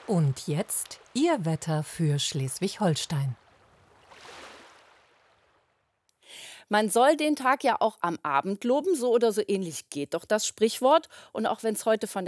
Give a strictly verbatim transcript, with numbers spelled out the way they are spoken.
Und jetzt Ihr Wetter für Schleswig-Holstein. Man soll den Tag ja auch am Abend loben, so oder so ähnlich geht doch das Sprichwort. Und auch wenn es heute von